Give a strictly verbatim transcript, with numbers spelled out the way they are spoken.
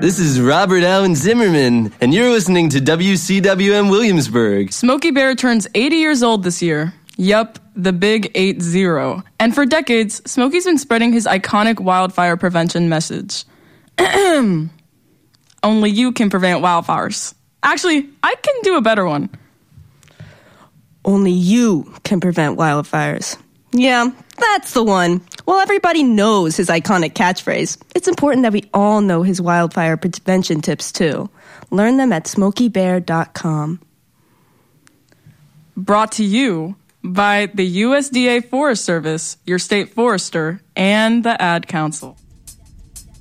This is Robert Allen Zimmerman, and you're listening to W C W M Williamsburg. Smokey Bear turns eighty years old this year. Yup, the big eight zero. And for decades, Smokey's been spreading his iconic wildfire prevention message. Only you can prevent wildfires. Actually, I can do a better one. Only you can prevent wildfires. Yeah, that's the one. Well, everybody knows his iconic catchphrase. It's important that we all know his wildfire prevention tips, too. Learn them at smokey bear dot com. Brought to you by the U S D A Forest Service, your state forester, and the Ad Council.